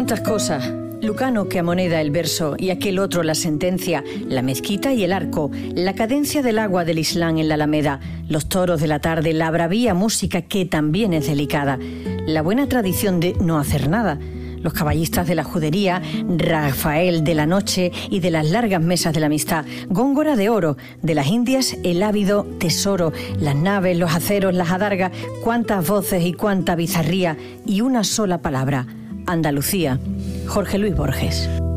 Cuántas cosas. Lucano que amoneda el verso y aquel otro la sentencia, la mezquita y el arco, la cadencia del agua del Islam en la Alameda, los toros de la tarde, la bravía música que también es delicada, la buena tradición de no hacer nada, los caballistas de la judería, Rafael de la noche y de las largas mesas de la amistad, Góngora de oro, de las Indias el ávido tesoro, las naves, los aceros, las adargas, cuántas voces y cuánta bizarría y una sola palabra, Andalucía. Jorge Luis Borges.